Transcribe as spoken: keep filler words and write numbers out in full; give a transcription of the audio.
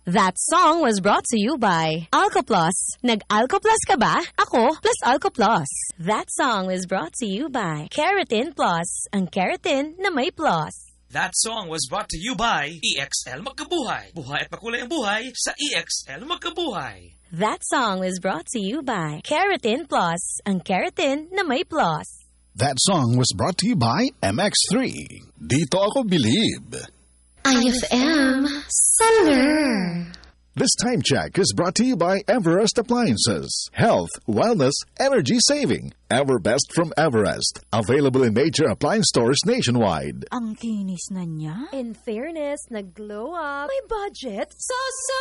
That song was brought to you by Alcoplus. Nag-Alcoplus ka ba? Ako, plus Alcoplus. That song was brought to you by Keratin Plus. Ang keratin na may plus. That song was brought to you by E X L Magkabuhay. Buhay at makulay ang buhay sa E X L Magkabuhay. That song was brought to you by Keratin Plus. Ang keratin na may plus. That song was brought to you by M X three. Dito ako believe. I F M Summer. This time check is brought to you by Everest Appliances. Health, wellness, energy saving. Everbest from Everest. Available in major appliance stores nationwide. Ang kinis na niya. In fairness, nag-glow up. May budget. So, so